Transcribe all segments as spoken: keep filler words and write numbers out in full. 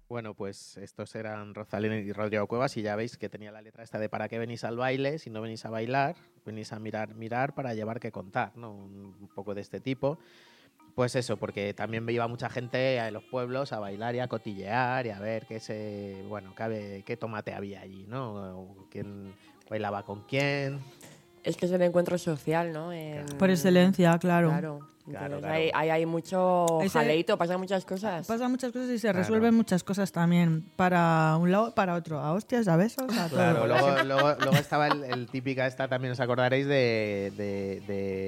Bueno, pues estos eran Rosalén y Rodrigo Cuevas y ya veis que tenía la letra esta de ¿para qué venís al baile? Si no venís a bailar, venís a mirar, mirar para llevar que contar, ¿no? Un, un poco de este tipo. Pues eso, porque también iba mucha gente a los pueblos a bailar y a cotillear y a ver qué se, bueno, qué, qué tomate había allí, ¿no? O quién bailaba con quién. Es que es el encuentro social, ¿no? En... Por excelencia, claro. Claro. Claro, Entonces, claro. Hay, hay, hay mucho Ese- jaleito, pasan muchas cosas. Pasan muchas cosas y se Claro. resuelven muchas cosas también. Para un lado, para otro. A hostias, a besos, a todo. Claro, luego, luego, luego estaba el, el típica esta, también os acordaréis de, de,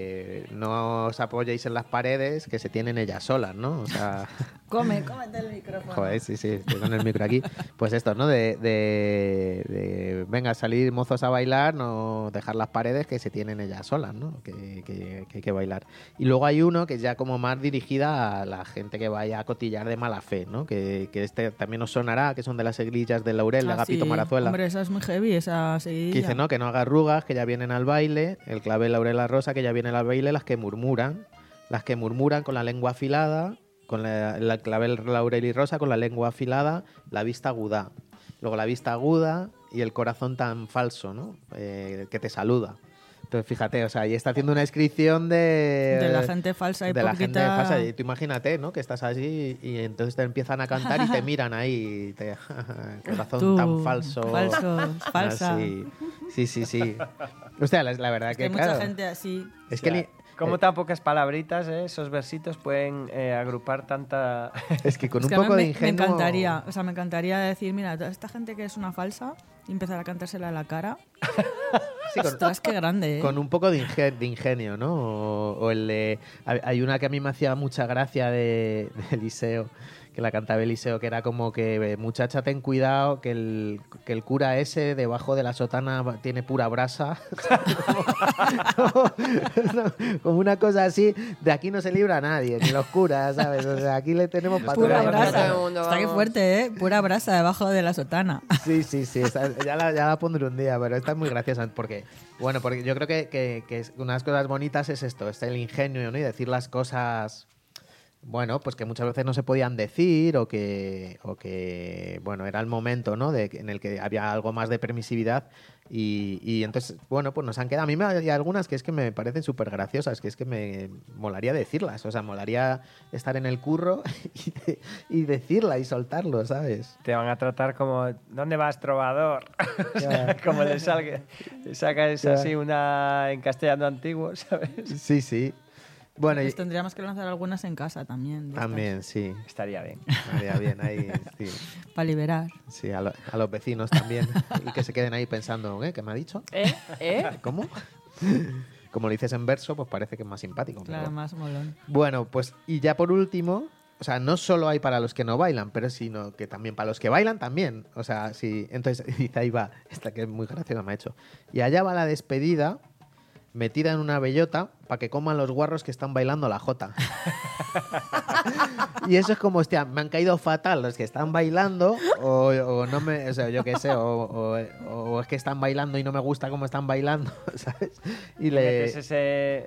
de no os apoyéis en las paredes que se tienen ellas solas, ¿no? O sea, Come, cómete el micrófono. joder, sí, sí, estoy con el micro aquí. Pues esto, ¿no? De, de, de venga, salir mozos a bailar, no dejar las paredes que se tienen ellas solas, ¿no? Que, que, que hay que bailar. Y luego hay uno que es ya como más dirigida a la gente que vaya a cotillar de mala fe, ¿no? Que, que este también os sonará, que son de las seguillas del Laurel, de Ah, Agapito sí. Marazuela. Hombre, esa es muy heavy, esa Que seguidilla. dice, ¿no? Que no haga arrugas, que ya vienen al baile. El clavel Laurel la Rosa, que ya vienen al baile. Las que murmuran. Las que murmuran con la lengua afilada. Con la, la clavel Laurel y Rosa, con la lengua afilada. La vista aguda. Luego la vista aguda y el corazón tan falso, ¿no? Eh, que te saluda. Entonces, fíjate, o sea, y está haciendo una descripción de... De la gente falsa y de la hipócrita. gente falsa. Y tú imagínate, ¿no? Que estás así y entonces te empiezan a cantar y te miran ahí. Y te... corazón Tú, tan falso. falso, falsa. Así. Sí, sí, sí. Hostia, la, la verdad Es que, que hay mucha claro, gente así. es O que sea, ni- como eh, tan pocas palabritas, ¿eh? Esos versitos pueden eh, agrupar tanta... es que con Es un que a mí poco de me, me ingenuo... encantaría, o sea, me encantaría decir, mira, toda esta gente que es una falsa y empezar a cantársela a la cara. Sí, con, Ostras, qué grande, ¿eh? con un poco de, inge- de ingenio, ¿no? O, o el de... hay- Hay una que a mí me hacía mucha gracia de, de Eliseo, que la cantaba Eliseo, que era como que, muchacha, ten cuidado, que el, que el cura ese debajo de la sotana tiene pura brasa. como, como- como una cosa así, de aquí no se libra nadie, ni los curas, ¿sabes? O sea, aquí le tenemos para Pura toda la brasa. vida. Todo el mundo, Está que vamos. fuerte, ¿eh? Pura brasa debajo de la sotana. Sí, sí, sí, esa- ya, la, ya la pondré un día, pero esta es muy graciosa porque, bueno, porque yo creo que, que, que es- unas cosas bonitas es esto, es el ingenio, ¿no? Y decir las cosas, bueno, pues que muchas veces no se podían decir o que, o que bueno, era el momento, ¿no? De, en el que había algo más de permisividad y, y entonces, bueno, pues nos han quedado, a mí me hay algunas que es que me parecen súper graciosas, que es que me molaría decirlas, o sea, molaría estar en el curro y, de- y decirla y soltarlo, ¿sabes? Te van a tratar como, ¿dónde vas, trovador? O sea, como le salga, le sacas Ya. así una en castellano antiguo, ¿sabes? Sí, sí. Bueno, y, Pues tendríamos que lanzar algunas en casa también. también, sí. Estaría bien. Estaría bien ahí, sí. Para liberar. Sí, a, lo- a los vecinos también. Y que se queden ahí pensando, ¿eh? ¿Qué me ha dicho? ¿Eh? ¿Eh? ¿Cómo? Como lo dices en verso, pues parece que es más simpático. pero Claro, bueno. más molón. Bueno, pues y ya por último, o sea, no solo hay para los que no bailan, pero sino que también para los que bailan también. O sea, sí, entonces dice ahí va, esta que es muy graciosa me ha hecho. Y allá va la despedida, metida en una bellota, para que coman los guarros que están bailando la jota. Y eso es como, hostia, me han caído fatal los que están bailando, o, o no me, o sea, yo qué sé, o, o- o es que están bailando y no me gusta cómo están bailando, ¿sabes? Y le... Metes ese,